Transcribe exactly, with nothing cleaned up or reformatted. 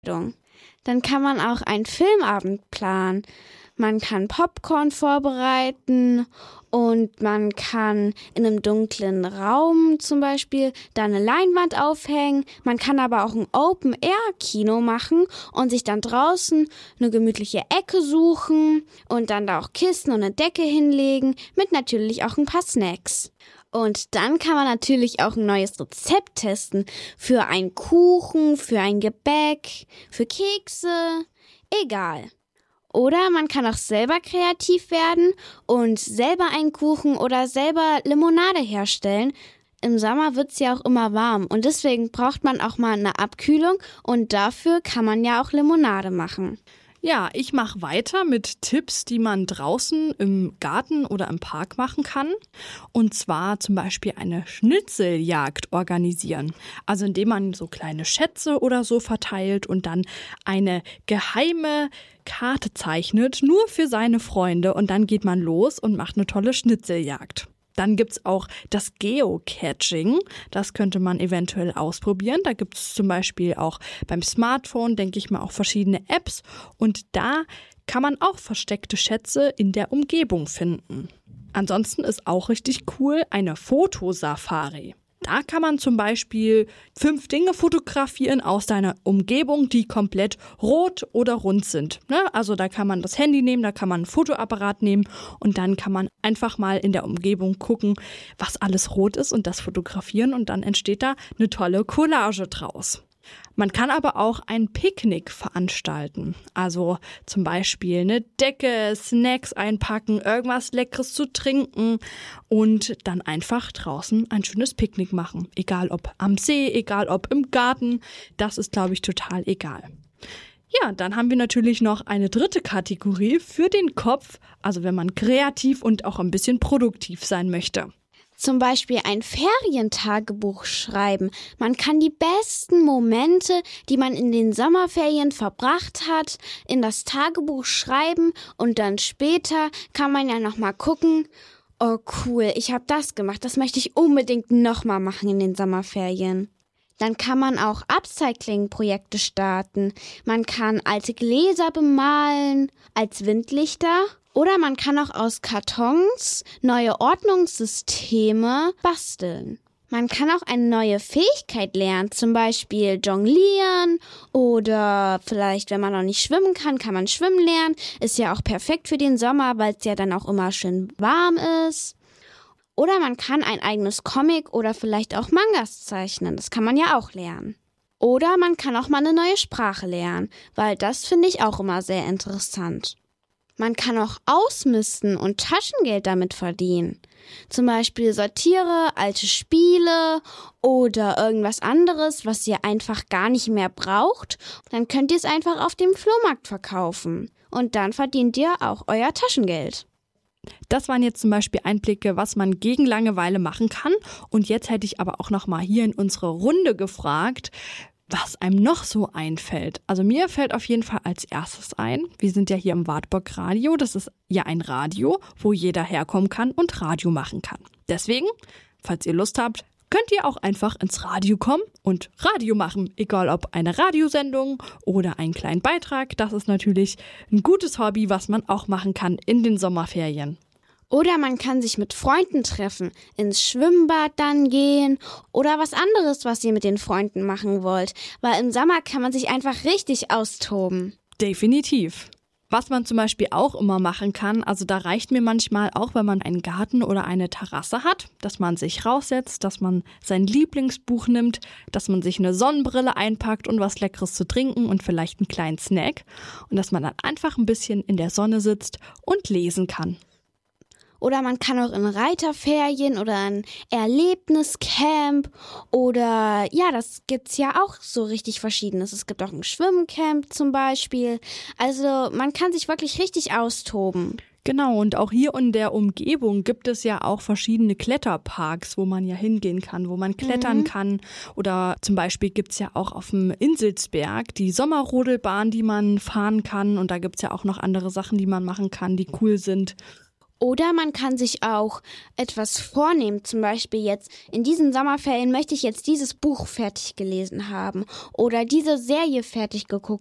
Dann kann man auch einen Filmabend planen. Man kann Popcorn vorbereiten und man kann in einem dunklen Raum zum Beispiel da eine Leinwand aufhängen. Man kann aber auch ein Open-Air-Kino machen und sich dann draußen eine gemütliche Ecke suchen und dann da auch Kissen und eine Decke hinlegen mit natürlich auch ein paar Snacks. Und dann kann man natürlich auch ein neues Rezept testen für einen Kuchen, für ein Gebäck, für Kekse, egal. Oder man kann auch selber kreativ werden und selber einen Kuchen oder selber Limonade herstellen. Im Sommer wird's ja auch immer warm und deswegen braucht man auch mal eine Abkühlung und dafür kann man ja auch Limonade machen. Ja, ich mache weiter mit Tipps, die man draußen im Garten oder im Park machen kann. Und zwar zum Beispiel eine Schnitzeljagd organisieren. Also indem man so kleine Schätze oder so verteilt und dann eine geheime Karte zeichnet, nur für seine Freunde. Und dann geht man los und macht eine tolle Schnitzeljagd. Dann gibt's auch das Geocaching. Das könnte man eventuell ausprobieren. Da gibt's zum Beispiel auch beim Smartphone, denke ich mal, auch verschiedene Apps. Und da kann man auch versteckte Schätze in der Umgebung finden. Ansonsten ist auch richtig cool eine Fotosafari. Da kann man zum Beispiel fünf Dinge fotografieren aus deiner Umgebung, die komplett rot oder rund sind. Ne? Also da kann man das Handy nehmen, da kann man ein Fotoapparat nehmen und dann kann man einfach mal in der Umgebung gucken, was alles rot ist und das fotografieren und dann entsteht da eine tolle Collage draus. Man kann aber auch ein Picknick veranstalten. Also zum Beispiel eine Decke, Snacks einpacken, irgendwas Leckeres zu trinken und dann einfach draußen ein schönes Picknick machen. Egal ob am See, egal ob im Garten, das ist, glaube ich, total egal. Ja, dann haben wir natürlich noch eine dritte Kategorie für den Kopf, also wenn man kreativ und auch ein bisschen produktiv sein möchte. Zum Beispiel ein Ferientagebuch schreiben. Man kann die besten Momente, die man in den Sommerferien verbracht hat, in das Tagebuch schreiben und dann später kann man ja nochmal gucken, oh cool, ich habe das gemacht, das möchte ich unbedingt nochmal machen in den Sommerferien. Dann kann man auch Upcycling-Projekte starten. Man kann alte Gläser bemalen als Windlichter. Oder man kann auch aus Kartons neue Ordnungssysteme basteln. Man kann auch eine neue Fähigkeit lernen, zum Beispiel jonglieren oder vielleicht, wenn man noch nicht schwimmen kann, kann man schwimmen lernen. Ist ja auch perfekt für den Sommer, weil es ja dann auch immer schön warm ist. Oder man kann ein eigenes Comic oder vielleicht auch Mangas zeichnen. Das kann man ja auch lernen. Oder man kann auch mal eine neue Sprache lernen, weil das finde ich auch immer sehr interessant. Man kann auch ausmisten und Taschengeld damit verdienen. Zum Beispiel sortiere alte Spiele oder irgendwas anderes, was ihr einfach gar nicht mehr braucht. Dann könnt ihr es einfach auf dem Flohmarkt verkaufen. Und dann verdient ihr auch euer Taschengeld. Das waren jetzt zum Beispiel Einblicke, was man gegen Langeweile machen kann. Und jetzt hätte ich aber auch noch mal hier in unsere Runde gefragt, was einem noch so einfällt. Also mir fällt auf jeden Fall als erstes ein, wir sind ja hier im Wartburg Radio, das ist ja ein Radio, wo jeder herkommen kann und Radio machen kann. Deswegen, falls ihr Lust habt, könnt ihr auch einfach ins Radio kommen und Radio machen. Egal ob eine Radiosendung oder einen kleinen Beitrag, das ist natürlich ein gutes Hobby, was man auch machen kann in den Sommerferien. Oder man kann sich mit Freunden treffen, ins Schwimmbad dann gehen oder was anderes, was ihr mit den Freunden machen wollt. Weil im Sommer kann man sich einfach richtig austoben. Definitiv. Was man zum Beispiel auch immer machen kann, also da reicht mir manchmal auch, wenn man einen Garten oder eine Terrasse hat, dass man sich raussetzt, dass man sein Lieblingsbuch nimmt, dass man sich eine Sonnenbrille einpackt und was Leckeres zu trinken und vielleicht einen kleinen Snack und dass man dann einfach ein bisschen in der Sonne sitzt und lesen kann. Oder man kann auch in Reiterferien oder ein Erlebniscamp oder ja, das gibt's ja auch so richtig Verschiedenes. Es gibt auch ein Schwimmcamp zum Beispiel. Also man kann sich wirklich richtig austoben. Genau, und auch hier in der Umgebung gibt es ja auch verschiedene Kletterparks, wo man ja hingehen kann, wo man klettern mhm. kann. Oder zum Beispiel gibt's ja auch auf dem Inselsberg die Sommerrodelbahn, die man fahren kann. Und da gibt's ja auch noch andere Sachen, die man machen kann, die cool sind. Oder man kann sich auch etwas vornehmen, zum Beispiel jetzt in diesen Sommerferien möchte ich jetzt dieses Buch fertig gelesen haben oder diese Serie fertig geguckt